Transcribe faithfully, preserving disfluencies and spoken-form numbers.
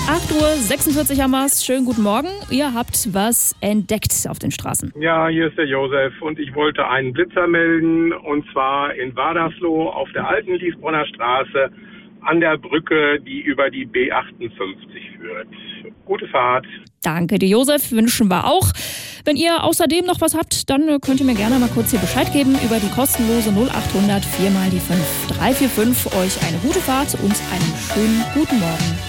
acht Uhr sechsundvierzig haben wir's. Schönen guten Morgen. Ihr habt was entdeckt auf den Straßen. Ja, hier ist der Josef und ich wollte einen Blitzer melden, und zwar in Wadersloh auf der alten Liesbronner Straße an der Brücke, die über die B achtundfünfzig führt. Gute Fahrt. Danke dir, Josef, wünschen wir auch. Wenn ihr außerdem noch was habt, dann könnt ihr mir gerne mal kurz hier Bescheid geben über die kostenlose null acht hundert vier mal die fünf drei vier fünf. Euch eine gute Fahrt und einen schönen guten Morgen.